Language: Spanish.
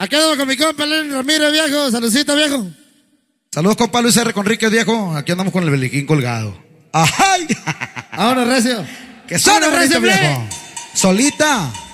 Aquí andamos con mi compa Lenny Ramírez, viejo. Saludcita, viejo. Saludos, compa Luis R. Conríquez, viejo. Aquí andamos con el beliquín colgado. ¡Ajay! Ahora, recio. ¡Que suena, Ahora, recio, viejo! Solita.